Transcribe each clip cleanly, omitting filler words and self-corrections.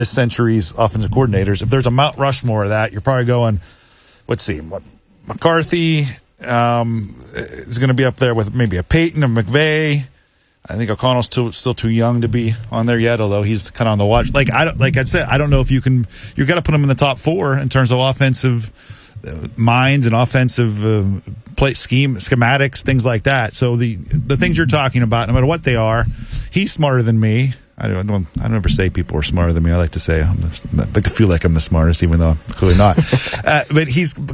this century's offensive coordinators. If there's a Mount Rushmore of that, you're probably going, let's see, McCarthy is going to be up there with maybe a Payton or McVay. I think O'Connell's still too young to be on there yet, although he's kind of on the watch. Like I said, I don't know if you got to put him in the top 4 in terms of offensive minds and offensive play schematics, things like that. So the things you're talking about, no matter what they are, he's smarter than me. I don't ever say people are smarter than me. I like to say I like to feel like I'm the smartest, even though I'm clearly not. But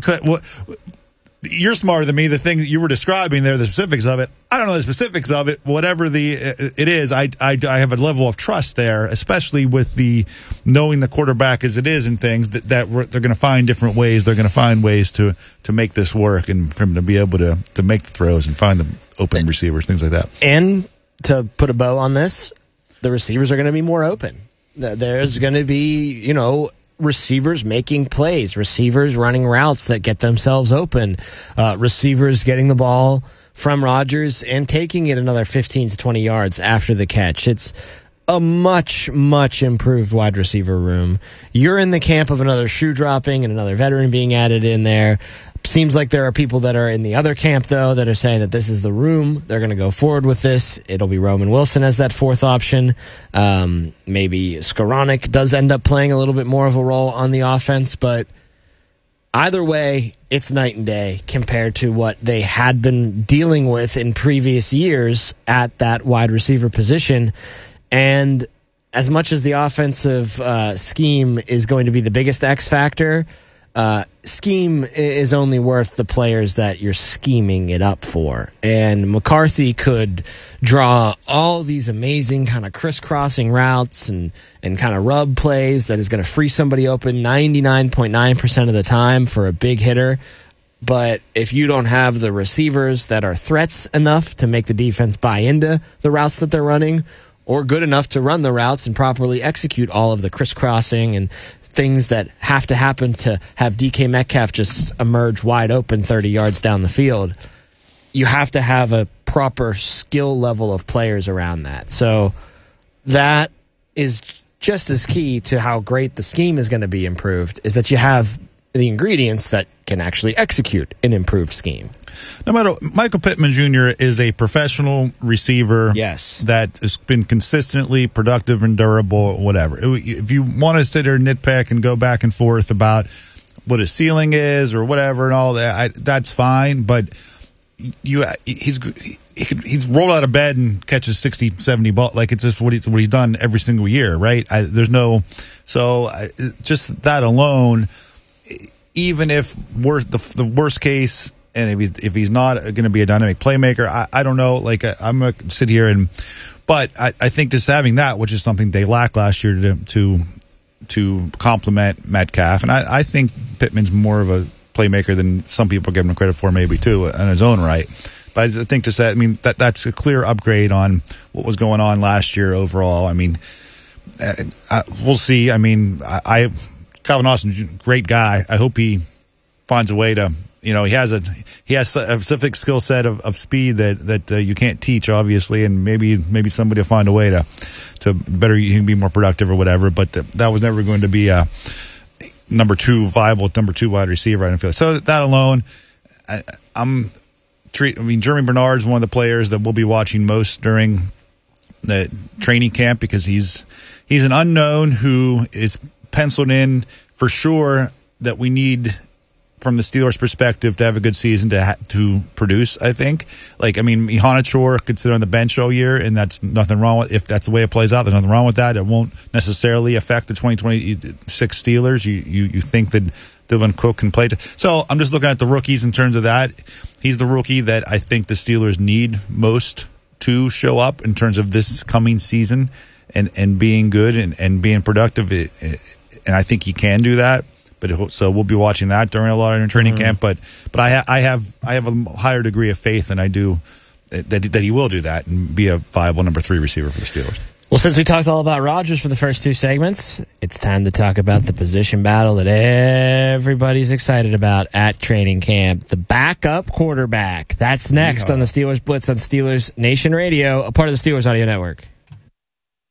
you're smarter than me. The thing that you were describing there, the specifics of it, I don't know the specifics of it. Whatever it is, I have a level of trust there, especially with the knowing the quarterback as it is and things that they're going to find different ways. They're going to find ways to make this work and for him to be able to make the throws and find the open receivers, things like that. And to put a bow on this, the receivers are going to be more open. There's going to be, receivers making plays, receivers running routes that get themselves open, receivers getting the ball from Rodgers and taking it another 15 to 20 yards after the catch. It's a much, much improved wide receiver room. You're in the camp of another shoe dropping and another veteran being added in there. Seems like there are people that are in the other camp, though, that are saying that this is the room. They're going to go forward with this. It'll be Roman Wilson as that 4th option. Maybe Skoranek does end up playing a little bit more of a role on the offense, but either way, it's night and day compared to what they had been dealing with in previous years at that wide receiver position. And as much as the offensive scheme is going to be the biggest X factor, scheme is only worth the players that you're scheming it up for. And McCarthy could draw all these amazing kind of crisscrossing routes and kind of rub plays that is going to free somebody open 99.9% of the time for a big hitter. But if you don't have the receivers that are threats enough to make the defense buy into the routes that they're running, or good enough to run the routes and properly execute all of the crisscrossing and things that have to happen to have DK Metcalf just emerge wide open 30 yards down the field, you have to have a proper skill level of players around that. So that is just as key to how great the scheme is going to be improved, is that you have the ingredients that can actually execute an improved scheme. No matter, Michael Pittman Jr. is a professional receiver, yes, that has been consistently productive and durable, whatever. If you want to sit there and nitpick and go back and forth about what his ceiling is or whatever and all that, that's fine, but he's rolled out of bed and catches 60, 70 balls. Like, it's just what he's done every single year, right? Just that alone, even if the worst case, and if he's not going to be a dynamic playmaker, I don't know. Like, I'm going to sit here but I think just having that, which is something they lacked last year to complement Metcalf, and I think Pittman's more of a playmaker than some people give him credit for, maybe too, on his own right. But I think that's a clear upgrade on what was going on last year overall. I mean, we'll see. I mean, Calvin Austin, great guy. I hope he finds a way to. He has a specific skill set of speed that you can't teach, obviously, and maybe somebody will find a way to better, you can be more productive or whatever. But that was never going to be a viable number two wide receiver, I don't feel. So that alone, Jeremy Bernard's one of the players that we'll be watching most during the training camp, because he's an unknown who is penciled in for sure that we need, from the Steelers' perspective, to have a good season to produce, I think. Ihanachour could sit on the bench all year, and that's nothing wrong with, if that's the way it plays out, there's nothing wrong with that. It won't necessarily affect the 2026 Steelers. You think that Dylan Cook can play. So I'm just looking at the rookies in terms of that. He's the rookie that I think the Steelers need most to show up in terms of this coming season and being good and being productive. And I think he can do that. So we'll be watching that during a lot of training camp. But I have a higher degree of faith than I do that he will do that and be a viable number 3 receiver for the Steelers. Well, since we talked all about Rodgers for the first 2 segments, it's time to talk about the position battle that everybody's excited about at training camp. The backup quarterback. That's next on the Steelers Blitz on Steelers Nation Radio, a part of the Steelers Audio Network.